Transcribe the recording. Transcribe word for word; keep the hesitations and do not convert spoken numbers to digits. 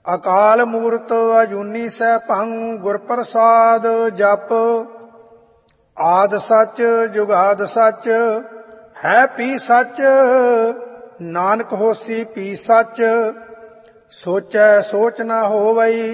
ਅਕਾਲ ਮੂਰਤ ਅਜੂਨੀ ਸੈਭੰ ਗੁਰ ਪ੍ਰਸਾਦ ਜਪ। ਆਦ ਸੱਚ ਜੁਗਾਦ ਸੱਚ ਹੈ ਪੀ ਸੱਚ, ਨਾਨਕ ਹੋਸੀ ਪੀ ਸੱਚ। ਸੋਚੈ ਸੋਚ ਨਾ ਹੋਵਈ